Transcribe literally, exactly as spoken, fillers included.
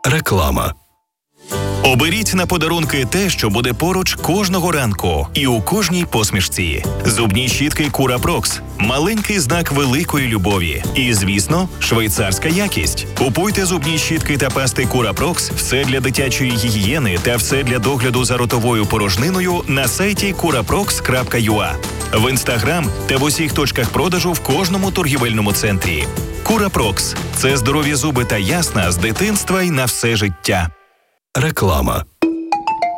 Реклама. Оберіть на подарунки те, що буде поруч кожного ранку і у кожній посмішці. Зубні щітки Curaprox – маленький знак великої любові. І, звісно, швейцарська якість. Купуйте зубні щітки та пасти Curaprox, все для дитячої гігієни та все для догляду за ротовою порожниною на сайті curaprox крапка ю а, в Інстаграм та в усіх точках продажу в кожному торгівельному центрі. Curaprox – це здорові зуби та ясна з дитинства й на все життя. Реклама.